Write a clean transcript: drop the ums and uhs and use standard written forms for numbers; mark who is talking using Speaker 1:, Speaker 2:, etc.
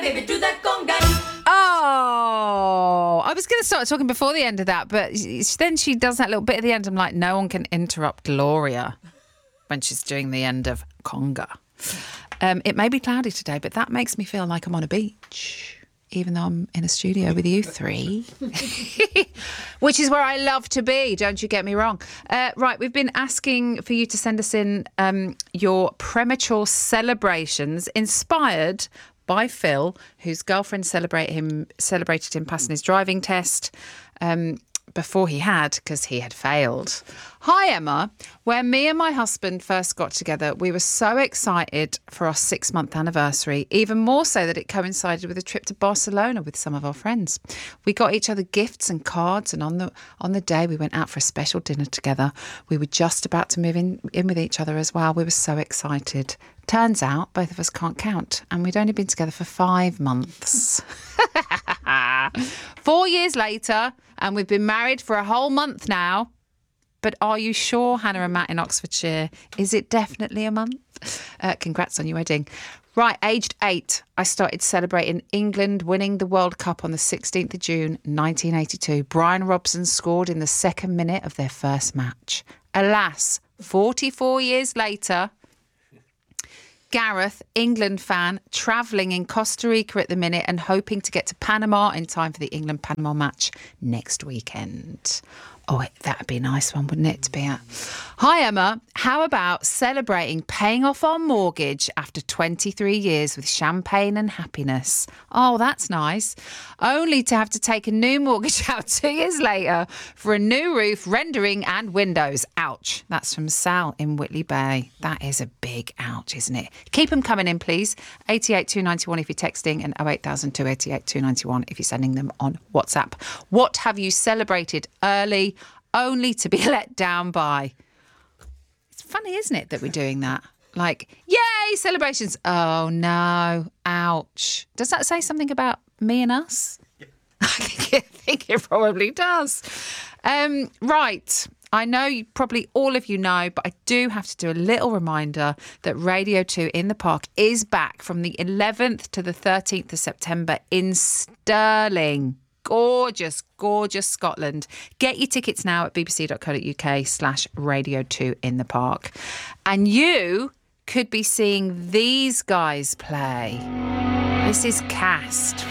Speaker 1: give it to that conga.
Speaker 2: Oh, I was going to start talking before the end of that, but then she does that little bit at the end. I'm like, no one can interrupt Gloria when she's doing the end of conga. It may be cloudy today, but that makes me feel like I'm on a beach, even though I'm in a studio with you three, which is where I love to be. Don't you get me wrong. Right, we've been asking for you to send us in your premature celebrations inspired by Phil, whose girlfriend celebrated him passing his driving test before he had, because he had failed. Hi, Emma. When me and my husband first got together, we were so excited for our 6-month anniversary, even more so that it coincided with a trip to Barcelona with some of our friends. We got each other gifts and cards, and on the day we went out for a special dinner together. We were just about to move in with each other as well. We were so excited. Turns out both of us can't count, and we'd only been together for 5 months. 4 years later, and we've been married for a whole month now. But are you sure, Hannah and Matt in Oxfordshire? Is it definitely a month? Congrats on your wedding. Right, aged 8, I started celebrating England winning the World Cup on the 16th of June, 1982. Brian Robson scored in the 2nd minute of their first match. Alas, 44 years later, Gareth, England fan, travelling in Costa Rica at the minute and hoping to get to Panama in time for the England-Panama match next weekend. Oh, that'd be a nice one, wouldn't it, to be at? Hi, Emma. How about celebrating paying off our mortgage after 23 years with champagne and happiness? Oh, that's nice. Only to have to take a new mortgage out 2 years later for a new roof, rendering and windows. Ouch. That's from Sal in Whitley Bay. That is a big ouch, isn't it? Keep them coming in, please. 88 291 if you're texting and 08000 288 291 if you're sending them on WhatsApp. What have you celebrated early only to be let down by? It's funny, isn't it, that we're doing that? Like, yay, celebrations. Oh, no. Ouch. Does that say something about me and us? I think it probably does. Right. I know probably all of you know, but I do have to do a little reminder that Radio 2 in the Park is back from the 11th to the 13th of September in Stirling. Gorgeous, gorgeous Scotland. Get your tickets now at bbc.co.uk/Radio 2 in the Park. And you could be seeing these guys play. This is Cast.